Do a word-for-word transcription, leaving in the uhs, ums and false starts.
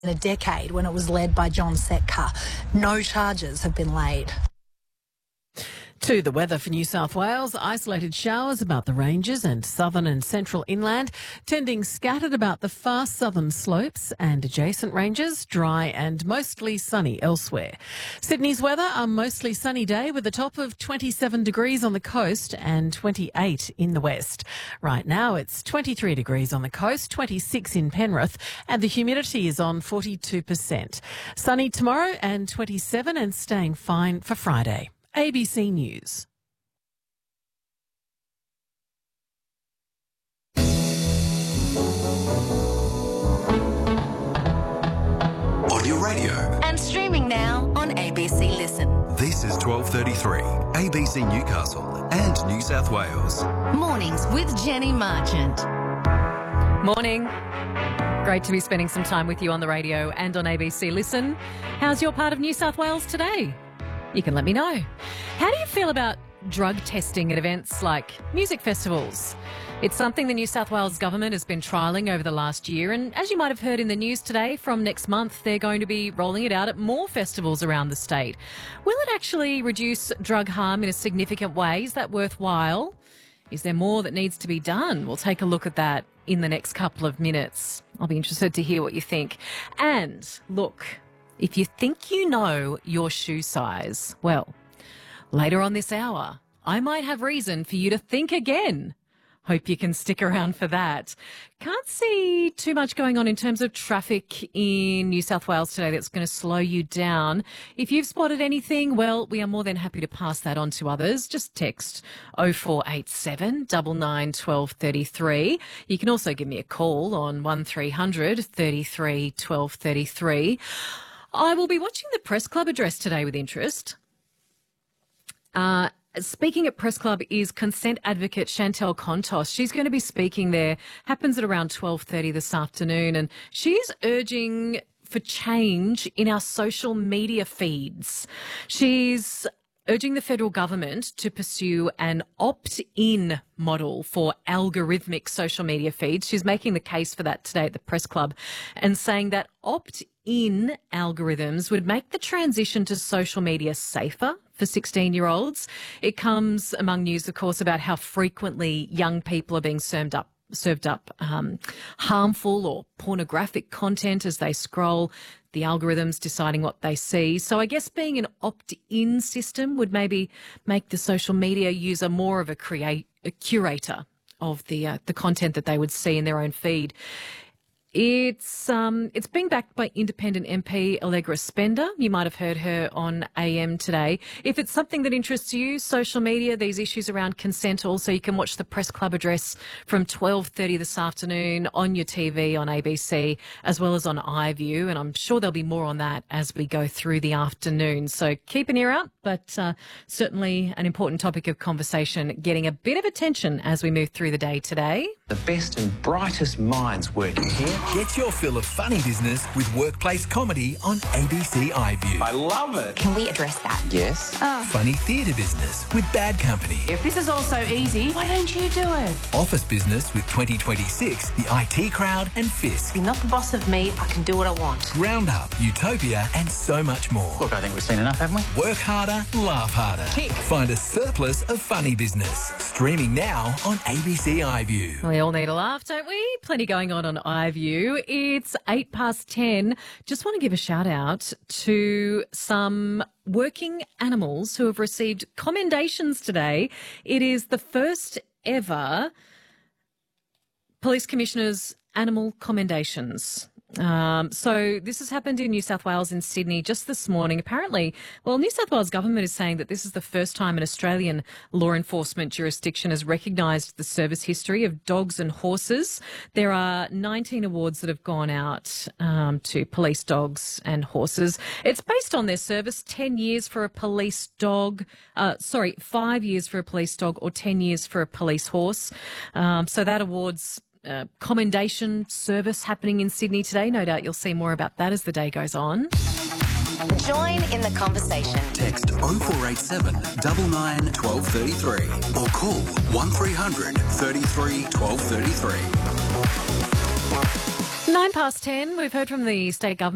in a decade when it was led by John Setka. No charges have been laid. To the weather for New South Wales, isolated showers about the ranges and southern and central inland, tending scattered about the far southern slopes and adjacent ranges, dry and mostly sunny elsewhere. Sydney's weather, a mostly sunny day with a top of twenty-seven degrees on the coast and twenty-eight in the west. Right now it's twenty-three degrees on the coast, twenty-six in Penrith, and the humidity is on forty-two percent. Sunny tomorrow and twenty-seven and staying fine for Friday. A B C News. On your radio. And streaming now on A B C Listen. This is twelve thirty-three, A B C Newcastle and New South Wales. Mornings with Jenny Marchant. Morning. Great to be spending some time with you on the radio and on A B C Listen. How's your part of New South Wales today? You can let me know. How do you feel about drug testing at events like music festivals? It's something the New South Wales government has been trialling over the last year, and as you might have heard in the news today, from next month they're going to be rolling it out at more festivals around the state. Will it actually reduce drug harm in a significant way? Is that worthwhile? Is there more that needs to be done? We'll take a look at that in the next couple of minutes. I'll be interested to hear what you think. And look, if you think you know your shoe size, well, later on this hour, I might have reason for you to think again. Hope you can stick around for that. Can't see too much going on in terms of traffic in New South Wales today that's going to slow you down. If you've spotted anything, well, we are more than happy to pass that on to others. Just text oh four eight seven, nine nine, one two three three. You can also give me a call on one three hundred, thirty-three, twelve thirty-three. I will be watching the Press Club address today with interest. Uh, speaking at Press Club is consent advocate Chantel Contos. She's going to be speaking there. Happens at around twelve thirty this afternoon, and she's urging for change in our social media feeds. She's urging the federal government to pursue an opt-in model for algorithmic social media feeds. She's making the case for that today at the Press Club and saying that opt-in algorithms would make the transition to social media safer for sixteen-year-olds. It comes among news, of course, about how frequently young people are being served up served up um, harmful or pornographic content as they scroll, the algorithms deciding what they see. So I guess being an opt-in system would maybe make the social media user more of a create a curator of the uh, the content that they would see in their own feed. It's um it's being backed by independent M P Allegra Spender. You might have heard her on A M today. If it's something that interests you, social media, these issues around consent, also you can watch the Press Club address from twelve thirty this afternoon on your T V on A B C as well as on iView, and I'm sure there'll be more on that as we go through the afternoon. So keep an ear out, but uh, certainly an important topic of conversation, getting a bit of attention as we move through the day today. The best and brightest minds working here. Get your fill of funny business with workplace comedy on A B C iView. I love it. Can we address that? Yes. Oh. Funny theatre business with Bad Company. If this is all so easy, why don't you do it? Office business with twenty twenty-six, the I T Crowd and Fisk. You're not the boss of me. I can do what I want. Roundup, Utopia and so much more. Look, I think we've seen enough, haven't we? Work harder, laugh harder. Kick. Find a surplus of funny business. Streaming now on A B C iView. We all need a laugh, don't we? Plenty going on on iView. It's eight past ten. Just want to give a shout out to some working animals who have received commendations today. It is the first ever Police Commissioner's Animal Commendations. Um, so this has happened in New South Wales and Sydney just this morning. Apparently, well, New South Wales government is saying that this is the first time an Australian law enforcement jurisdiction has recognised the service history of dogs and horses. There are nineteen awards that have gone out um, to police dogs and horses. It's based on their service, ten years for a police dog, uh, sorry, five years for a police dog or ten years for a police horse. Um, so that award's Uh, commendation service happening in Sydney today. No doubt you'll see more about that as the day goes on. Join in the conversation. Text oh four eight seven, nine nine, one two three three or call one three hundred, thirty-three, twelve thirty-three. Nine past ten, we've heard from the state government